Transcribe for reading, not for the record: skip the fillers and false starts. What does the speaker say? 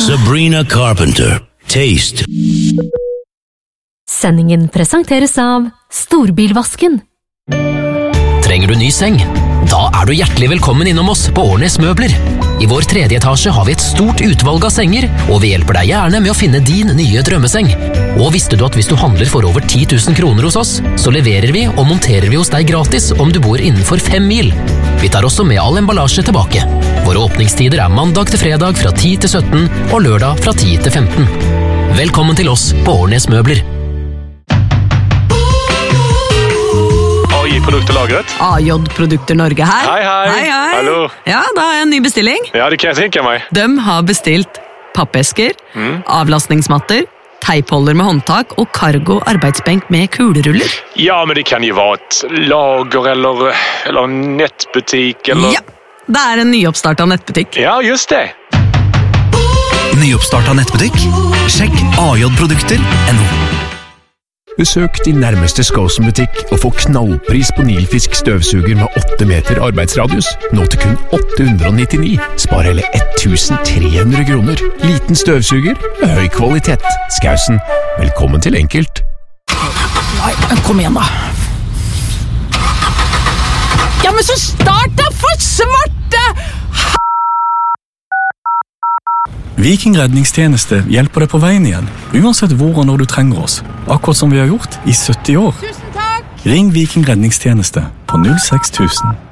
Sabrina Carpenter. Taste. Sendingen presenteres av Storbilvasken. Trenger du ny seng? Da du hjertelig velkommen innom oss på Årnes Møbler. I vår 3. etasje har vi et stort utvalg av senger, og vi hjelper deg gjerne med å finne din nye drømmeseng. Og visste du at hvis du handler for over 10 000 kroner hos oss, så leverer vi og monterer vi hos deg gratis om du bor innenfor 5 mil. Vi tar også med all emballasje tilbake. Våre åpningstider mandag til fredag fra 10 til 17 og lørdag fra 10 til 15. Velkommen til oss på Årnes Møbler. AI-produkter lagret. AJ-produkter Norge her. Hei. Hallo. Ja, da har jeg en ny bestilling. Ja, det kan jeg tenke meg. De har bestilt pappesker, avlastningsmatter, teipholder med håndtak og cargo arbeidsbenk med kuleruller. Ja, men det kan jo være et lager eller en nettbutikk eller... Ja, det er en nyoppstartet nettbutikk. Ja, just det. Nyoppstartet nettbutikk? Sjekk AJ-produkter.no. Besøk din nærmeste Skåsen-butikk og få knallpris på Nilfisk støvsuger med 8 meter arbeidsradius. Nå til kun 899. Spar hele 1300 kroner. Liten støvsuger med høy kvalitet. Skåsen, velkommen til enkelt. Nei, kom igjen da. Ja, men så start da for svarte! Viking redningstjeneste hjelper deg på veien igjen, uansett hvor og når du trenger oss. Akkurat som vi har gjort i 70 år. Tusen takk! Ring Viking redningstjeneste på 06000.